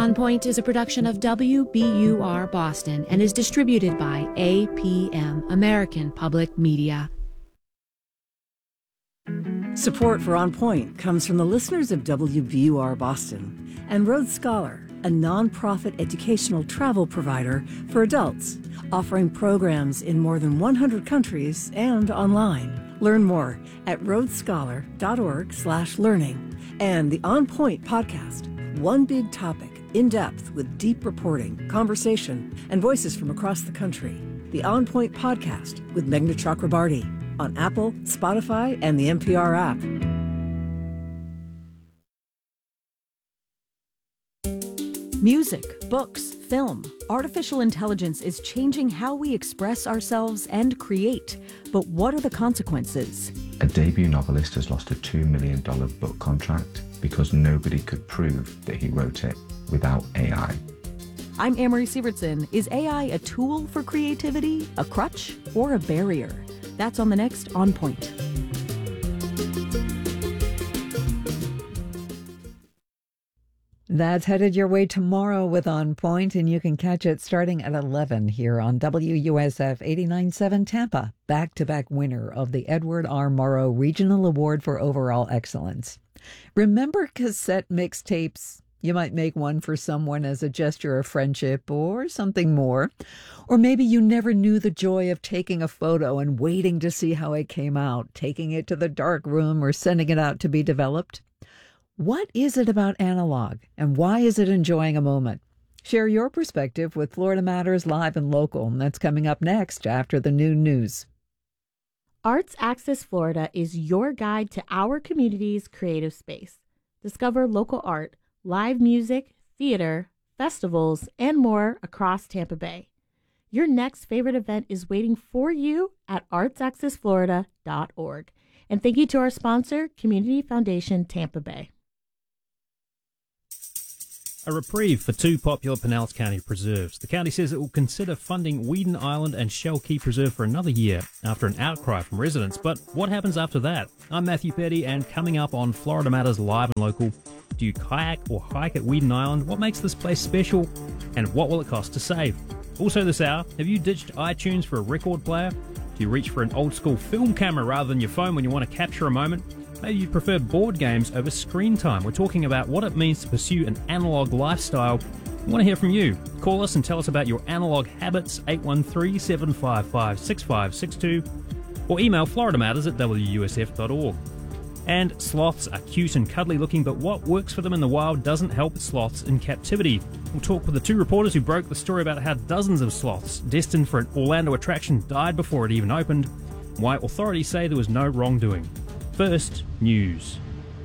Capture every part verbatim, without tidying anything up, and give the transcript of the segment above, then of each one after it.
On Point is a production of W B U R Boston and is distributed by A P M, American Public Media. Support for On Point comes from the listeners of W B U R Boston and Rhodes Scholar, a nonprofit educational travel provider for adults, offering programs in more than one hundred countries and online. Learn more at rhodesscholar.org slash learning. And the On Point podcast, one big topic, in depth with deep reporting, conversation, and voices from across the country. The On Point podcast with Meghna Chakrabarty on Apple, Spotify, and the N P R app. Music, books, film. Artificial intelligence is changing how we express ourselves and create. But what are the consequences? A debut novelist has lost a two million dollars book contract because nobody could prove that he wrote it without A I. I'm Amory Sievertson. Is A I a tool for creativity, a crutch, or a barrier? That's on the next On Point. That's headed your way tomorrow with On Point, and you can catch it starting at eleven here on W U S F eighty-nine point seven Tampa, back-to-back winner of the Edward R. Morrow Regional Award for Overall Excellence. Remember cassette mixtapes? You might make one for someone as a gesture of friendship or something more. Or maybe you never knew the joy of taking a photo and waiting to see how it came out, taking it to the dark room or sending it out to be developed. What is it about analog, and why is it enjoying a moment? Share your perspective with Florida Matters Live and Local. That's coming up next after the noon news. Arts Access Florida is your guide to our community's creative space. Discover local art, live music, theater, festivals, and more across Tampa Bay. Your next favorite event is waiting for you at arts access florida dot org. And thank you to our sponsor, Community Foundation Tampa Bay. A reprieve for two popular Pinellas County preserves. The county says it will consider funding Weeden Island and Shell Key Preserve for another year after an outcry from residents. But what happens after that? I'm Matthew Petty, and coming up on Florida Matters Live and Local, do you kayak or hike at Weeden Island? What makes this place special? And what will it cost to save? Also this hour, have you ditched iTunes for a record player? Do you reach for an old school film camera rather than your phone when you want to capture a moment? Maybe you prefer board games over screen time. We're talking about what it means to pursue an analog lifestyle. We want to hear from you. Call us and tell us about your analog habits, eight one three, seven five five, six five six two, or email florida matters at w u s f dot org. And sloths are cute and cuddly looking, but what works for them in the wild doesn't help sloths in captivity. We'll talk with the two reporters who broke the story about how dozens of sloths destined for an Orlando attraction died before it even opened, why authorities say there was no wrongdoing. First, news.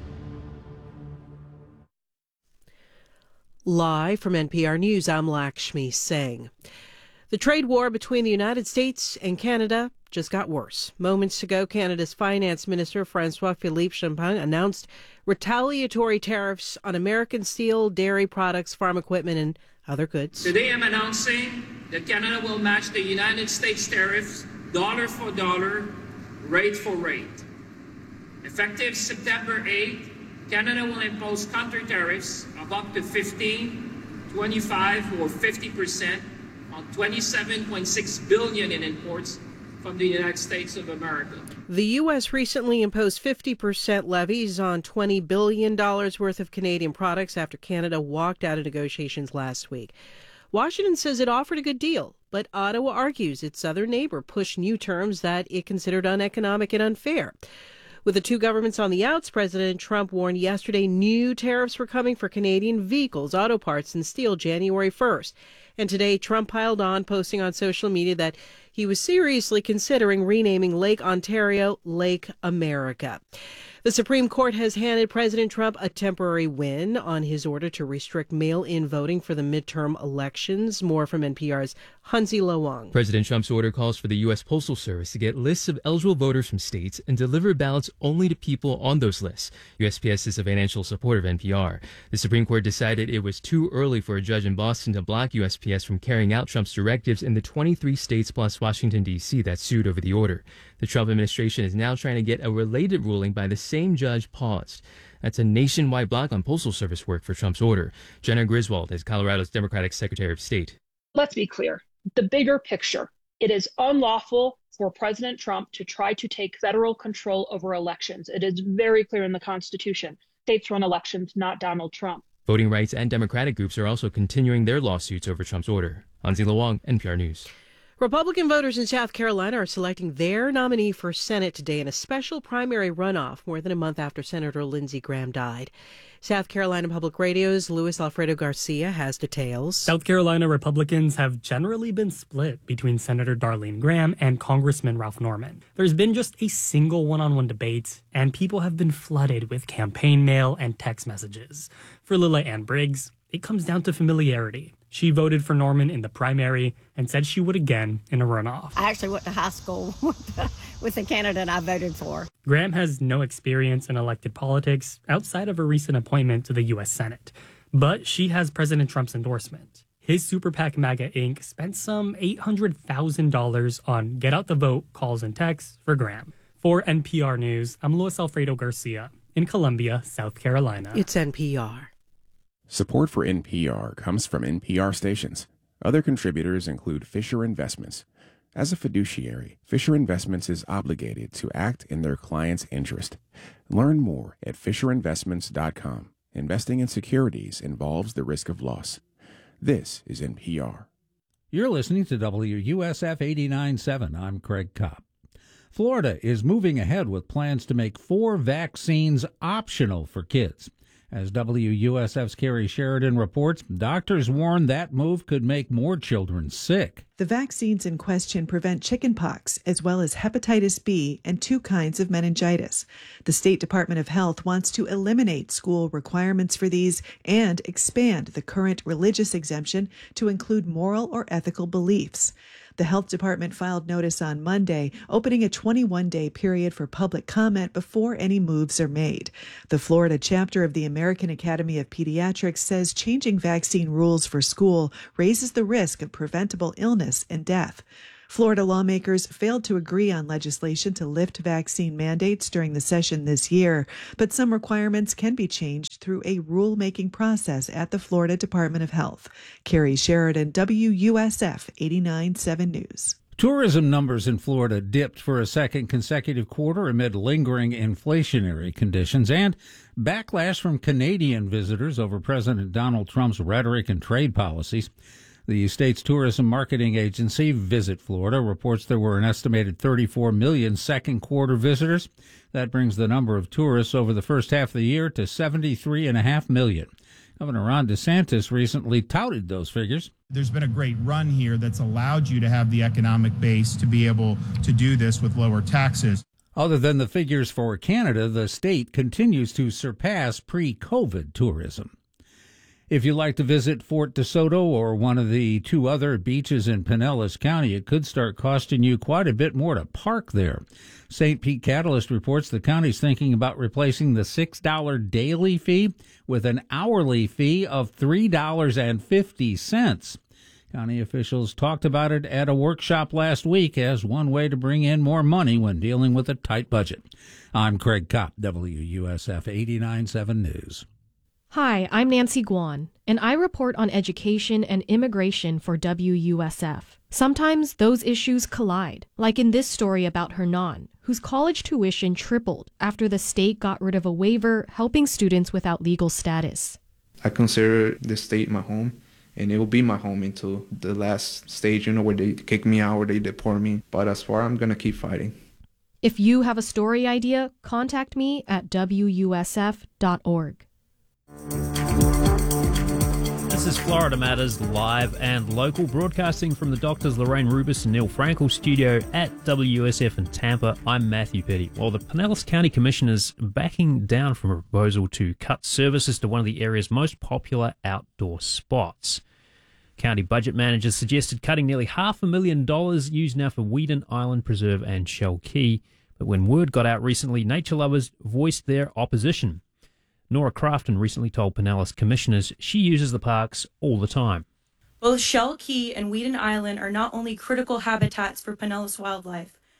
Live from N P R News, I'm Lakshmi Singh. The trade war between the United States and Canada just got worse. Moments ago, Canada's Finance Minister François-Philippe Champagne announced retaliatory tariffs on American steel, dairy products, farm equipment, and other goods. Today I'm announcing that Canada will match the United States tariffs dollar for dollar, rate for rate. Effective September eighth, Canada will impose counter tariffs of up to fifteen, twenty-five, or fifty percent on twenty-seven point six billion dollars in imports from the United States of America. The U S recently imposed fifty percent levies on twenty billion dollars worth of Canadian products after Canada walked out of negotiations last week. Washington says it offered a good deal, but Ottawa argues its southern neighbor pushed new terms that it considered uneconomic and unfair. With the two governments on the outs, President Trump warned yesterday new tariffs were coming for Canadian vehicles, auto parts, and steel January first. And today, Trump piled on, posting on social media that he was seriously considering renaming Lake Ontario Lake America. The Supreme Court has handed President Trump a temporary win on his order to restrict mail-in voting for the midterm elections. More from N P R's Hansi Lo Wang. President Trump's order calls for the U S Postal Service to get lists of eligible voters from states and deliver ballots only to people on those lists. U S P S is a financial supporter of N P R. The Supreme Court decided it was too early for a judge in Boston to block U S P S from carrying out Trump's directives in the twenty-three states plus Washington, D C that sued over the order. The Trump administration is now trying to get a related ruling by the same same judge paused. That's a nationwide block on Postal Service work for Trump's order. Jenna Griswold is Colorado's Democratic Secretary of State. Let's be clear. The bigger picture. It is unlawful for President Trump to try to take federal control over elections. It is very clear in the Constitution. States run elections, not Donald Trump. Voting rights and Democratic groups are also continuing their lawsuits over Trump's order. Hansi Lawang, N P R News. Republican voters in South Carolina are selecting their nominee for Senate today in a special primary runoff more than a month after Senator Lindsey Graham died. South Carolina Public Radio's Luis Alfredo Garcia has details. South Carolina Republicans have generally been split between Senator Darlene Graham and Congressman Ralph Norman. There's been just a single one-on-one debate, and people have been flooded with campaign mail and text messages. For Lila Ann Briggs, it comes down to familiarity. She voted for Norman in the primary and said she would again in a runoff. I actually went to high school with the, with the candidate I voted for. Graham has no experience in elected politics outside of a recent appointment to the U S Senate, but she has President Trump's endorsement. His Super PAC MAGA Incorporated spent some eight hundred thousand dollars on get out the vote calls and texts for Graham. For N P R News, I'm Luis Alfredo Garcia in Columbia, South Carolina. It's N P R. Support for N P R comes from N P R stations. Other contributors include Fisher Investments. As a fiduciary, Fisher Investments is obligated to act in their client's interest. Learn more at fisher investments dot com. Investing in securities involves the risk of loss. This is N P R. You're listening to W U S F eighty-nine point seven. I'm Craig Kopp. Florida is moving ahead with plans to make four vaccines optional for kids. As W U S F's Carrie Sheridan reports, doctors warn that move could make more children sick. The vaccines in question prevent chickenpox, as well as hepatitis B and two kinds of meningitis. The State Department of Health wants to eliminate school requirements for these and expand the current religious exemption to include moral or ethical beliefs. The Health Department filed notice on Monday, opening a twenty-one day period for public comment before any moves are made. The Florida chapter of the American Academy of Pediatrics says changing vaccine rules for school raises the risk of preventable illness and death. Florida lawmakers failed to agree on legislation to lift vaccine mandates during the session this year, but some requirements can be changed through a rulemaking process at the Florida Department of Health. Carrie Sheridan, W U S F eighty-nine point seven News. Tourism numbers in Florida dipped for a second consecutive quarter amid lingering inflationary conditions and backlash from Canadian visitors over President Donald Trump's rhetoric and trade policies. The state's tourism marketing agency, Visit Florida, reports there were an estimated thirty-four million second quarter visitors. That brings the number of tourists over the first half of the year to seventy-three point five million. Governor Ron DeSantis recently touted those figures. There's been a great run here that's allowed you to have the economic base to be able to do this with lower taxes. Other than the figures for Canada, the state continues to surpass pre-COVID tourism. If you'd like to visit Fort DeSoto or one of the two other beaches in Pinellas County, it could start costing you quite a bit more to park there. Saint Pete Catalyst reports the county's thinking about replacing the six dollars daily fee with an hourly fee of three dollars and fifty cents. County officials talked about it at a workshop last week as one way to bring in more money when dealing with a tight budget. I'm Craig Kopp, W U S F eighty-nine point seven News. Hi, I'm Nancy Guan, and I report on education and immigration for W U S F. Sometimes those issues collide, like in this story about Hernan, whose college tuition tripled after the state got rid of a waiver helping students without legal status. I consider the state my home, and it will be my home until the last stage, you know, where they kick me out or they deport me. But as far, I'm going to keep fighting. If you have a story idea, contact me at W U S F dot org. This is Florida Matters, live and local, broadcasting from the Doctors Lorraine Rubis and Neil Frankel studio at W S F in Tampa. I'm Matthew Petty. Well, the Pinellas County Commission is backing down from a proposal to cut services to one of the area's most popular outdoor spots. County budget managers suggested cutting nearly half a million dollars used now for Weeden Island Preserve and Shell Key. But when word got out recently, nature lovers voiced their opposition. Nora Crafton recently told Pinellas commissioners she uses the parks all the time. Both Shell Key and Weeden Island are not only critical habitats for Pinellas wildlife,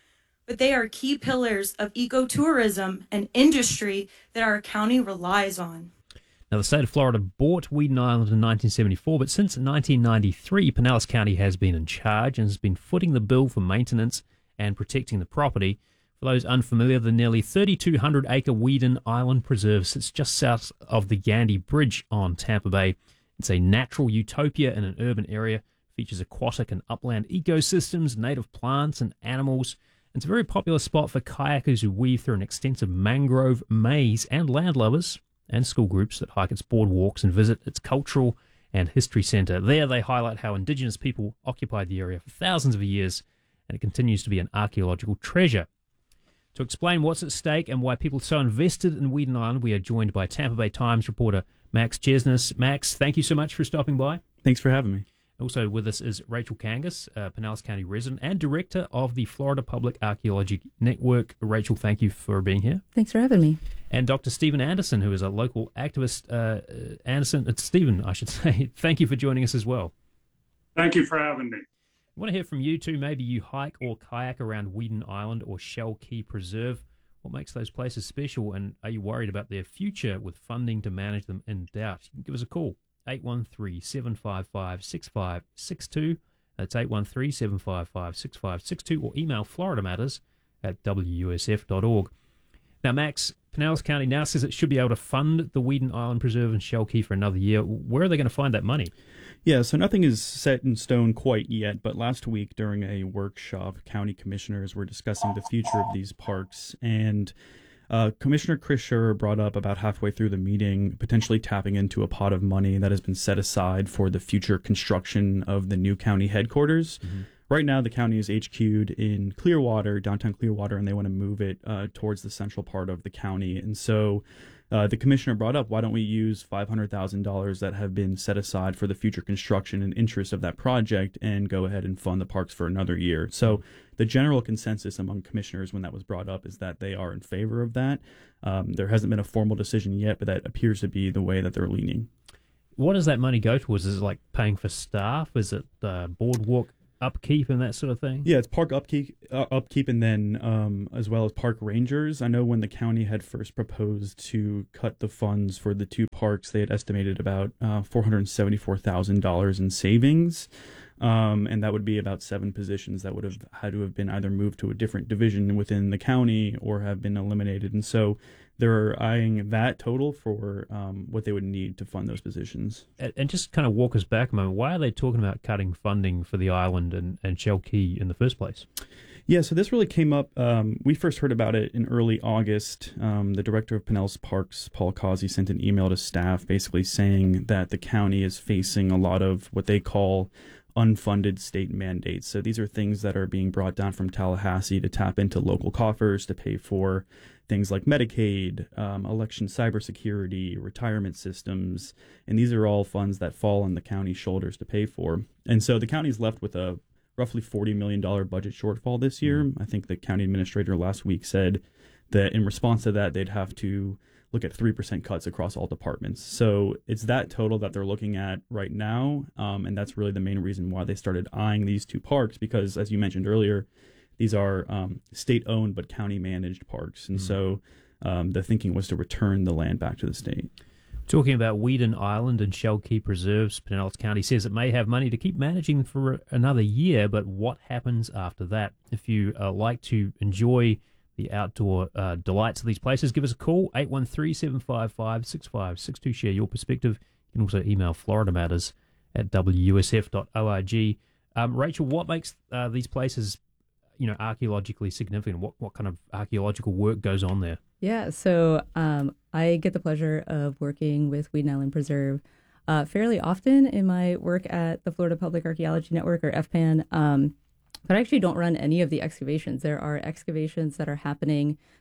but they are key pillars of ecotourism and industry that our county relies on. Now, the state of Florida bought Weeden Island in nineteen seventy-four, but since nineteen ninety-three, Pinellas County has been in charge and has been footing the bill for maintenance and protecting the property. For those unfamiliar, the nearly thirty-two hundred acre Weeden Island Preserve sits just south of the Gandy Bridge on Tampa Bay. It's a natural utopia in an urban area, features aquatic and upland ecosystems, native plants and animals. It's a very popular spot for kayakers who weave through an extensive mangrove maze and landlubbers and school groups that hike its boardwalks and visit its cultural and history centre. There they highlight how Indigenous people occupied the area for thousands of years, and it continues to be an archaeological treasure. To explain what's at stake and why people are so invested in Weeden Island, we are joined by Tampa Bay Times reporter Max Chesnes. Max, thank you so much for stopping by. Thanks for having me. Also with us is Rachel Kangas, uh, Pinellas County resident and director of the Florida Public Archaeology Network. Rachel, thank you for being here. Thanks for having me. And Doctor Stephen Anderson, who is a local activist. Uh, Anderson, it's Stephen, I should say. Thank you for joining us as well. Thank you for having me. I want to hear from you too. Maybe you hike or kayak around Weeden Island or Shell Key Preserve. What makes those places special, and are you worried about their future with funding to manage them in doubt? You can give us a call, eight one three, seven five five, six five six two. That's eight one three, seven five five, six five six two, or email florida matters at w u s f dot org. Now, Max, Pinellas County now says it should be able to fund the Weeden Island Preserve and Shell Key for another year. Where are they going to find that money? Yeah, so nothing is set in stone quite yet, but last week during a workshop, county commissioners were discussing the future of these parks, and uh, Commissioner Chris Scherer brought up about halfway through the meeting potentially tapping into a pot of money that has been set aside for the future construction of the new county headquarters. Mm-hmm. Right now, the county is H Q'd in Clearwater, downtown Clearwater, and they want to move it uh, towards the central part of the county. And so uh, the commissioner brought up, why don't we use five hundred thousand dollars that have been set aside for the future construction and interest of that project and go ahead and fund the parks for another year? So the general consensus among commissioners when that was brought up is that they are in favor of that. Um, there hasn't been a formal decision yet, but that appears to be the way that they're leaning. What does that money go towards? Is it like paying for staff? Is it uh, boardwalk upkeep and that sort of thing? Yeah, it's park upkeep, uh, upkeep, and then um, as well as park rangers. I know when the county had first proposed to cut the funds for the two parks, they had estimated about uh, four hundred seventy-four thousand dollars in savings, um, and that would be about seven positions that would have had to have been either moved to a different division within the county or have been eliminated. And so they're eyeing that total for um, what they would need to fund those positions. And, and just kind of walk us back a moment. Why are they talking about cutting funding for the island and, and Shell Key in the first place? Yeah, so this really came up. Um, we first heard about it in early August. Um, the director of Pinellas Parks, Paul Causey, sent an email to staff basically saying that the county is facing a lot of what they call unfunded state mandates. So these are things that are being brought down from Tallahassee to tap into local coffers to pay for things like Medicaid, um, election cybersecurity, retirement systems, and these are all funds that fall on the county's shoulders to pay for. And so the county's left with a roughly forty million dollars budget shortfall this year. I think the county administrator last week said that in response to that, they'd have to look at three percent cuts across all departments. So it's that total that they're looking at right now, um, and that's really the main reason why they started eyeing these two parks, because as you mentioned earlier, these are um, state-owned but county-managed parks, and mm-hmm. so um, the thinking was to return the land back to the state. Talking about Weeden Island and Shell Key Preserves, Pinellas County says it may have money to keep managing for another year, but what happens after that? If you uh, like to enjoy the outdoor uh, delights of these places, give us a call, eight one three, seven five five, six five six two. Share your perspective. You can also email florida matters at w u s f dot org. Um, Rachel, what makes uh, these places, you know, archaeologically significant? What what kind of archaeological work goes on there? Yeah, so um, I get the pleasure of working with Weeden Island Preserve uh, fairly often in my work at the Florida Public Archaeology Network, or F P A N. Um, but I actually don't run any of the excavations. There are excavations that are happening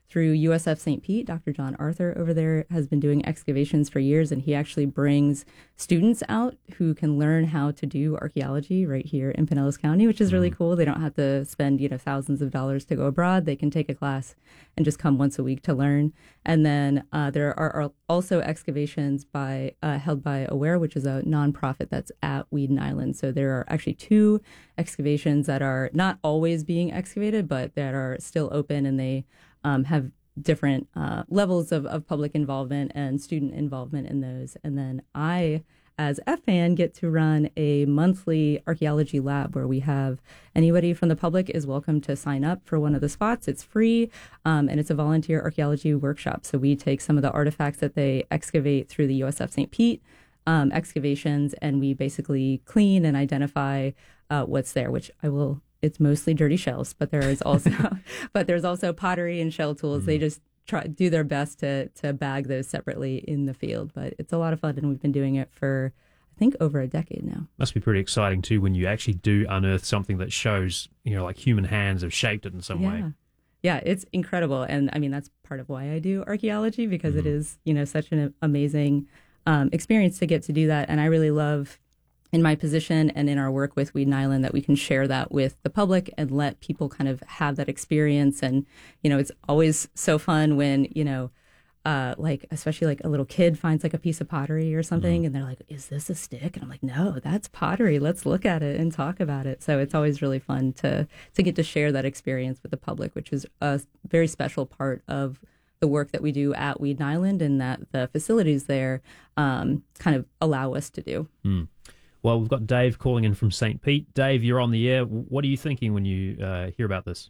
through U S F Saint Pete. Doctor John Arthur over there has been doing excavations for years, and he actually brings students out who can learn how to do archaeology right here in Pinellas County, which is really cool. They don't have to spend, you know, thousands of dollars to go abroad. They can take a class and just come once a week to learn. And then uh, there are, are also excavations by uh, held by AWARE, which is a nonprofit that's at Weeden Island. So there are actually two excavations that are not always being excavated, but that are still open, and they um, have different uh, levels of, of public involvement and student involvement in those. And then I, as F P A N, get to run a monthly archaeology lab where we have anybody from the public is welcome to sign up for one of the spots. It's free, um, and it's a volunteer archaeology workshop. So we take some of the artifacts that they excavate through the U S F Saint Pete um, excavations, and we basically clean and identify uh, what's there, which I will it's mostly dirty shells, but there is also, but there's also pottery and shell tools. Mm-hmm. They just try do their best to to bag those separately in the field. But it's a lot of fun, and we've been doing it for, I think, over a decade now. Must be pretty exciting too when you actually do unearth something that shows, you know, like human hands have shaped it in some yeah. way. Yeah, it's incredible, and I mean that's part of why I do archaeology, because mm-hmm. it is, you know, such an amazing um, experience to get to do that, and I really love, in my position and in our work with Weeden Island, that we can share that with the public and let people kind of have that experience. And, you know, it's always so fun when, you know, uh, like, especially like a little kid finds like a piece of pottery or something, mm. and they're like, is this a stick? And I'm like, no, that's pottery. Let's look at it and talk about it. So it's always really fun to, to get to share that experience with the public, which is a very special part of the work that we do at Weeden Island, and that the facilities there um, kind of allow us to do. Mm. Well, we've got Dave calling in from Saint Pete. Dave, you're on the air. What are you thinking when you uh, hear about this?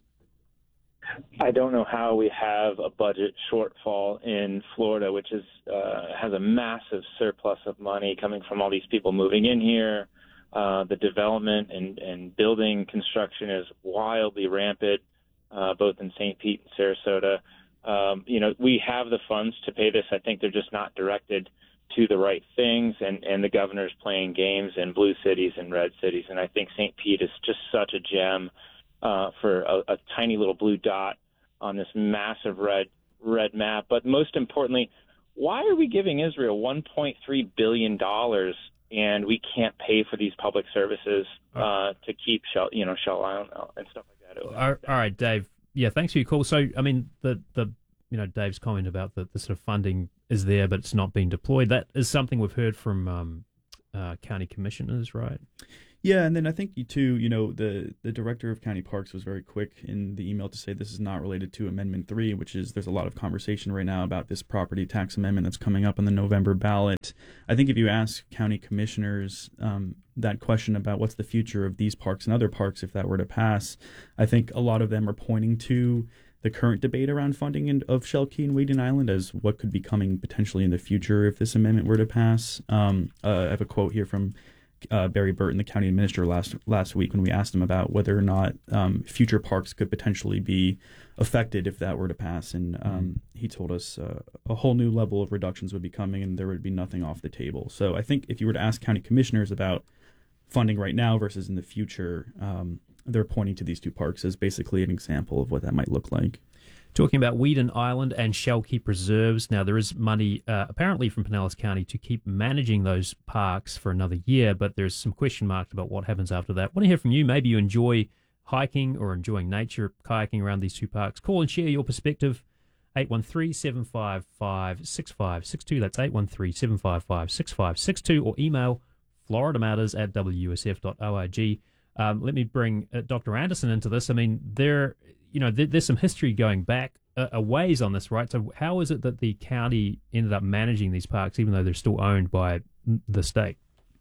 I don't know how we have a budget shortfall in Florida, which is uh, has a massive surplus of money coming from all these people moving in here. Uh, the development and, and building construction is wildly rampant, uh, both in Saint Pete and Sarasota. Um, you know, we have the funds to pay this. I think they're just not directed to the right things, and, and the governor's playing games in blue cities and red cities. And I think Saint Pete is just such a gem uh, for a, a tiny little blue dot on this massive red red map. But most importantly, why are we giving Israel one point three billion dollars and we can't pay for these public services uh, to keep Shell, you know, Shell Island and stuff like that? All right, Dave. Yeah, thanks for your call. So, I mean, the the you know Dave's comment about the, the sort of funding is there, but it's not being deployed. That is something we've heard from um, uh, county commissioners, right? Yeah, and then I think, too, you know, the, the director of county parks was very quick in the email to say this is not related to Amendment three, which is there's a lot of conversation right now about this property tax amendment that's coming up on the November ballot. I think if you ask county commissioners um, that question about what's the future of these parks and other parks if that were to pass, I think a lot of them are pointing to the current debate around funding in, of Shell Key and Weeden Island as what could be coming potentially in the future if this amendment were to pass. Um, uh, I have a quote here from uh, Barry Burton, the county administrator, last last week when we asked him about whether or not um, future parks could potentially be affected if that were to pass. And um, mm-hmm. he told us uh, a whole new level of reductions would be coming and there would be nothing off the table. So I think if you were to ask county commissioners about funding right now versus in the future, um, they're pointing to these two parks as basically an example of what that might look like. Talking about Weeden Island and Shell Key preserves. Now, there is money uh, apparently from Pinellas County to keep managing those parks for another year, but there's some question marks about what happens after that. I want to hear from you. Maybe you enjoy hiking or enjoying nature, kayaking around these two parks. Call and share your perspective. eight one three, seven five five, six five six two. That's eight one three, seven five five, six five six two, or email florida matters at w u s f dot org. Um, let me bring uh, Doctor Anderson into this. I mean, there, you know, there, there's some history going back a, a ways on this, right? So how is it that the county ended up managing these parks, even though they're still owned by the state?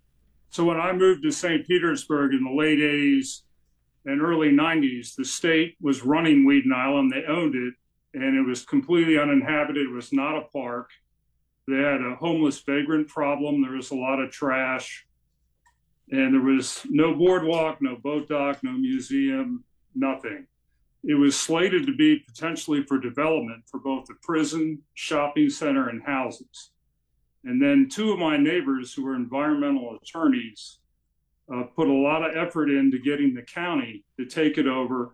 So when I moved to Saint Petersburg in the late eighties and early nineties, the state was running Weeden Island. They owned it, and it was completely uninhabited. It was not a park. They had a homeless vagrant problem. There was a lot of trash. And there was no boardwalk, no boat dock, no museum, nothing. It was slated to be potentially for development for both the prison, shopping center, and houses. And then two of my neighbors who were environmental attorneys uh, put a lot of effort into getting the county to take it over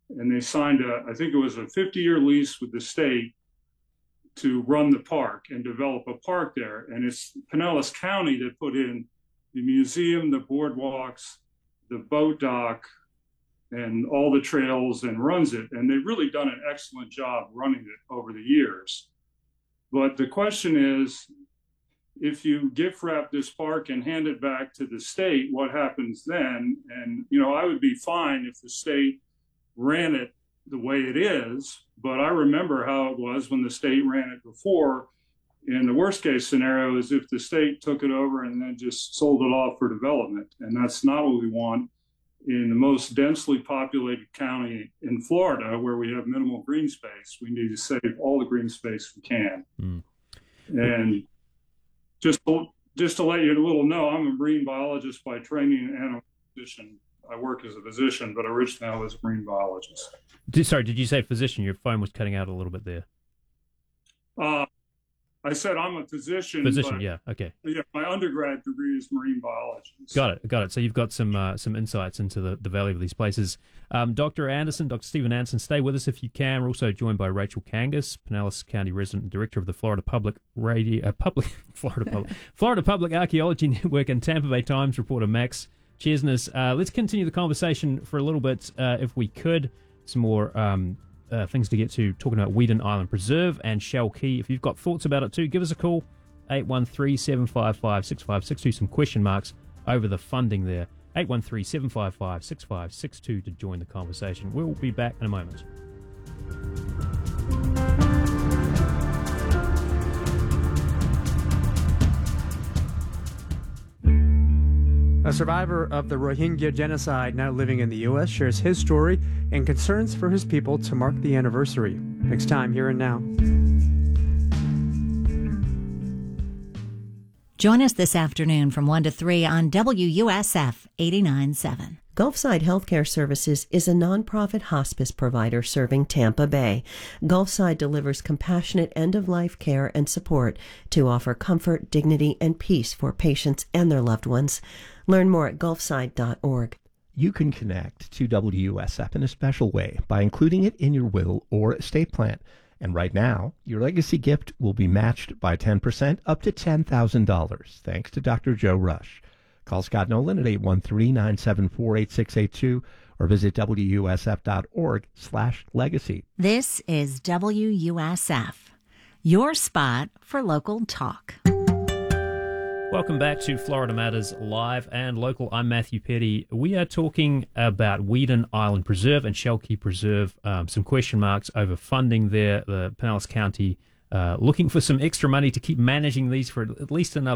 and they signed a, I think it was a fifty-year lease with the state to run the park and develop a park there. And it's Pinellas County that put in the museum, the boardwalks, the boat dock, and all the trails, and runs it. And they've really done an excellent job running it over the years. But the question is, if you gift wrap this park and hand it back to the state, what happens then? And, you know, I would be fine if the state ran it the way it is, but I remember how it was when the state ran it before. And the worst case scenario is if the state took it over and then just sold it off for development. And that's not what we want in the most densely populated county in Florida, where we have minimal green space. We need to save all the green space we can. Mm. And just, just to let you a little know, I'm a marine biologist by training and a physician. I work as a physician, but originally I was a marine biologist. Did, sorry, did you say physician? Your phone was cutting out a little bit there. Uh, I said I'm a physician. Physician, but, yeah, okay. Yeah, my undergrad degree is marine biology. Got it, got it. So you've got some uh, some insights into the, the value of these places. Um, Doctor Anderson, Doctor Stephen Anderson, stay with us if you can. We're also joined by Rachel Kangas, Pinellas County resident and director of the Florida Public Radio, uh, Public Florida Public Florida Public Archaeology Network, and Tampa Bay Times reporter Max Chesnes. Uh, let's continue the conversation for a little bit, uh, if we could. Some more um, uh, things to get to, talking about Weeden Island Preserve and Shell Key. If you've got thoughts about it too, give us a call, eight one three, seven five five, six five six two. Some question marks over the funding there. eight one three, seven five five, six five six two to join the conversation. We'll be back in a moment. A survivor of the Rohingya genocide now living in the U S shares his story and concerns for his people to mark the anniversary. Next time, Here and Now. Join us this afternoon from one to three on W U S F eighty-nine point seven. Gulfside Healthcare Services is a nonprofit hospice provider serving Tampa Bay. Gulfside delivers compassionate end-of-life care and support to offer comfort, dignity, and peace for patients and their loved ones. Learn more at gulfside dot org. You can connect to W U S F in a special way by including it in your will or estate plan. And right now, your legacy gift will be matched by ten percent up to ten thousand dollars, thanks to Doctor Joe Rush. Call Scott Nolan at eight one three, nine seven four, eight six eight two or visit W U S F dot org slash legacy. This is W U S F, your spot for local talk. Welcome back to Florida Matters Live and Local. I'm Matthew Petty. We are talking about Weeden Island Preserve and Shell Key Preserve. Um, some question marks over funding there. The Pinellas County uh, looking for some extra money to keep managing these for at least another